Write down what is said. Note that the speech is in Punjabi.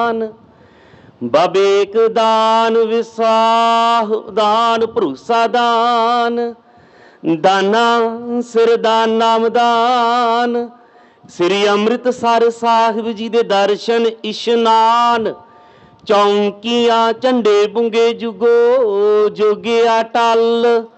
ਦਾਨ। ਬਬੇਕ ਦਾਨ, ਵਿਸਾਹ ਦਾਨ, ਭਰੋਸਾ ਦਾਨ। ਦਾਨਾ ਸਿਰ ਦਾਨ, ਨਾਮ ਦਾਨ। ਸ੍ਰੀ ਅੰਮ੍ਰਿਤਸਰ ਸਾਹਿਬ ਜੀ ਦੇ ਦਰਸ਼ਨ ਇਸ਼ਨਾਨ। ਚੌਂਕੀਆਂ ਝੰਡੇ ਬੁੰਗੇ ਜੁਗੋ ਜੋਗਿਆ ਟਲ।